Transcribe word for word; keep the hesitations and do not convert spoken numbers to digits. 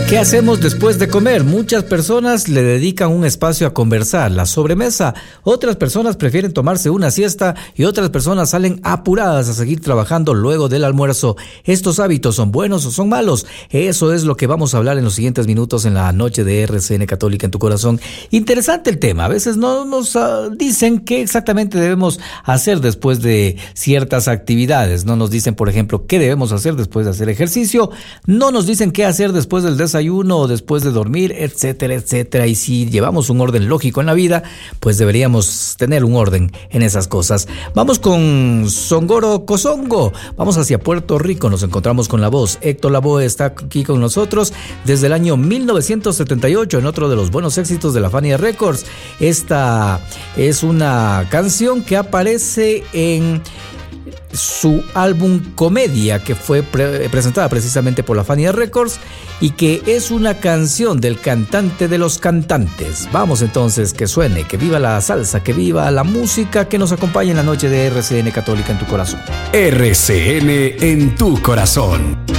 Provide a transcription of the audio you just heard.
¿Qué hacemos después de comer? Muchas personas le dedican un espacio a conversar, la sobremesa. Otras personas prefieren tomarse una siesta y otras personas salen apuradas a seguir trabajando luego del almuerzo. ¿Estos hábitos son buenos o son malos? Eso es lo que vamos a hablar en los siguientes minutos en la noche de R C N Católica en tu corazón. Interesante el tema. A veces no nos uh, dicen qué exactamente debemos hacer después de ciertas actividades. No nos dicen, por ejemplo, qué debemos hacer después de hacer ejercicio. No nos dicen qué hacer después del desayuno. Desayuno o después de dormir, etcétera, etcétera. Y si llevamos un orden lógico en la vida, pues deberíamos tener un orden en esas cosas. Vamos con Songoro Kosongo. Vamos hacia Puerto Rico. Nos encontramos con la voz. Héctor Lavoe está aquí con nosotros desde el año mil novecientos setenta y ocho en otro de los buenos éxitos de la Fania Records. Esta es una canción que aparece en su álbum Comedia, que fue pre- presentada precisamente por la Fania Records y que es una canción del cantante de los cantantes. Vamos entonces, que suene, que viva la salsa, que viva la música que nos acompaña en la noche de R C N Católica en tu corazón. R C N en tu corazón.